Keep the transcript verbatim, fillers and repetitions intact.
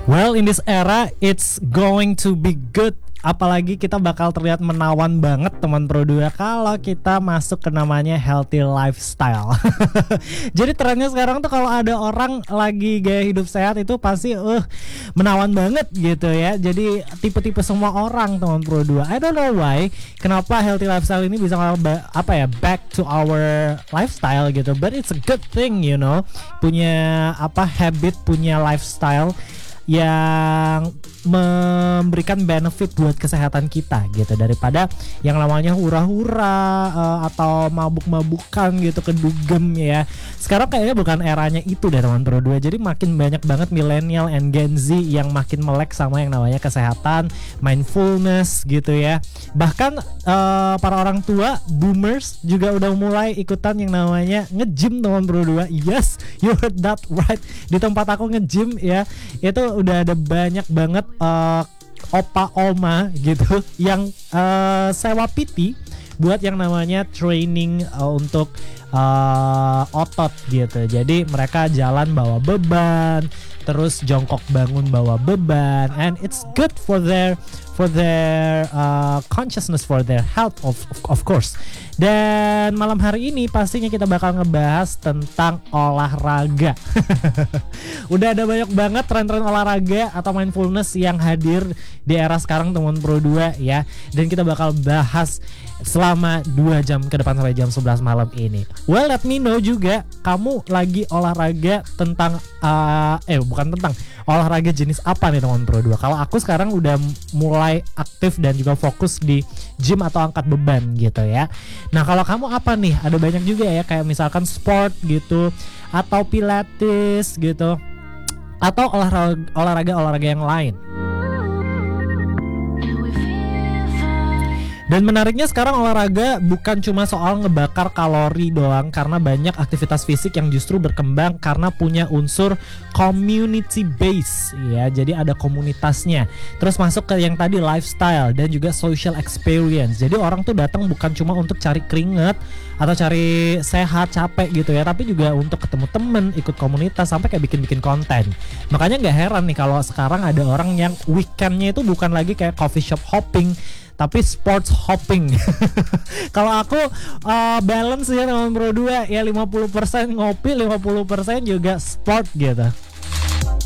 Well, in this era, it's going to be good. Apalagi kita bakal terlihat menawan banget teman Pro dua kalau kita masuk ke namanya healthy lifestyle. Jadi trennya sekarang tuh kalau ada orang lagi gaya hidup sehat itu pasti uh menawan banget gitu ya. Jadi tipe-tipe semua orang teman Pro dua. I don't know why kenapa healthy lifestyle ini bisa apa ya back to our lifestyle gitu. But it's a good thing, you know. Punya apa habit, punya lifestyle yang memberikan benefit buat kesehatan kita gitu, daripada yang namanya hura-hura uh, atau mabuk-mabukan gitu, kedugem ya. Sekarang kayaknya bukan eranya itu deh teman Pro dua. Jadi makin banyak banget millennial and Gen Z yang makin melek sama yang namanya kesehatan, mindfulness gitu ya. Bahkan uh, para orang tua boomers juga udah mulai ikutan yang namanya nge-gym teman Pro dua. Yes, you heard that right. Di tempat aku nge-gym ya, itu udah ada banyak banget uh, opa oma gitu yang uh, sewa P T buat yang namanya training uh, untuk uh, otot gitu. Jadi mereka jalan bawa beban, terus jongkok bangun bawa beban, and it's good for their for their uh, consciousness, for their health of of course. Dan malam hari ini pastinya kita bakal ngebahas tentang olahraga. Udah ada banyak banget tren-tren olahraga atau mindfulness yang hadir di era sekarang teman Pro dua ya. Dan kita bakal bahas selama dua jam ke depan sampai jam sebelas malam ini. Well, let me know juga kamu lagi olahraga tentang uh, eh bukan tentang olahraga jenis apa nih teman Pro dua. Kalau aku sekarang udah mulai aktif dan juga fokus di gym atau angkat beban gitu ya. Nah, kalau kamu apa nih? Ada banyak juga ya, kayak misalkan sport gitu, atau pilates gitu, atau olahraga olahraga olahraga yang lain. Dan menariknya sekarang olahraga bukan cuma soal ngebakar kalori doang, karena banyak aktivitas fisik yang justru berkembang karena punya unsur community base ya. Jadi ada komunitasnya. Terus masuk ke yang tadi lifestyle dan juga social experience. Jadi orang tuh datang bukan cuma untuk cari keringat atau cari sehat capek gitu ya, tapi juga untuk ketemu temen, ikut komunitas, sampai kayak bikin-bikin konten. Makanya gak heran nih kalau sekarang ada orang yang weekendnya itu bukan lagi kayak coffee shop hopping, tapi sports hopping. Kalau aku uh, balance ya teman Pro dua ya, lima puluh persen ngopi, lima puluh persen juga sport gitu.